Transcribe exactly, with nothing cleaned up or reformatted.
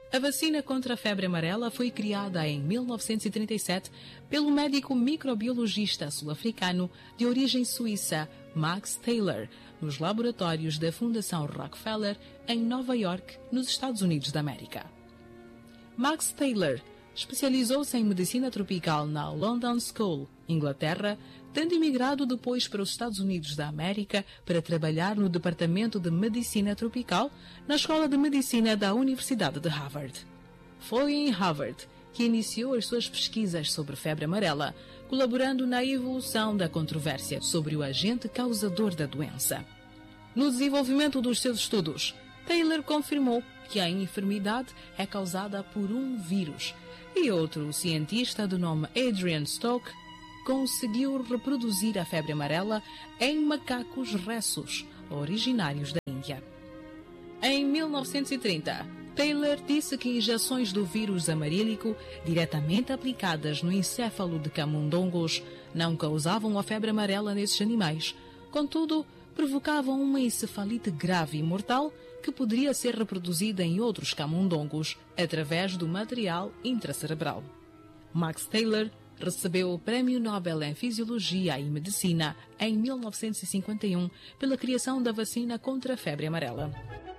A vacina contra a febre amarela foi criada em mil novecentos e trinta e sete pelo médico microbiologista sul-africano de origem suíça Max Taylor, nos laboratórios da Fundação Rockefeller, em Nova York, nos Estados Unidos da América. Max Taylor especializou-se em medicina tropical na London School, Inglaterra, tendo emigrado depois para os Estados Unidos da América para trabalhar no Departamento de Medicina Tropical na Escola de Medicina da Universidade de Harvard. Foi em Harvard que iniciou as suas pesquisas sobre febre amarela, colaborando na evolução da controvérsia sobre o agente causador da doença. No desenvolvimento dos seus estudos, Taylor confirmou que a enfermidade é causada por um vírus, e outro cientista de nome Adrian Stoke conseguiu reproduzir a febre amarela em macacos ressos, originários da Índia. Em mil novecentos e trinta, Taylor disse que injeções do vírus amarílico, diretamente aplicadas no encéfalo de camundongos, não causavam a febre amarela nesses animais. Contudo, provocavam uma encefalite grave e mortal que poderia ser reproduzida em outros camundongos através do material intracerebral. Max Taylor recebeu o Prémio Nobel em Fisiologia e Medicina em mil novecentos e cinquenta e um pela criação da vacina contra a febre amarela.